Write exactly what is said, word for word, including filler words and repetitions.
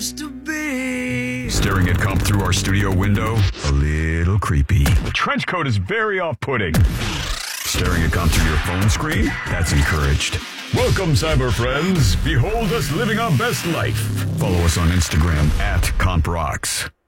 to be. Staring at comp through our studio window? A little creepy. The trench coat is very off-putting. Staring at comp through your phone screen? That's encouraged. Welcome, cyber friends. Behold us living our best life. Follow us on Instagram at CompRocks.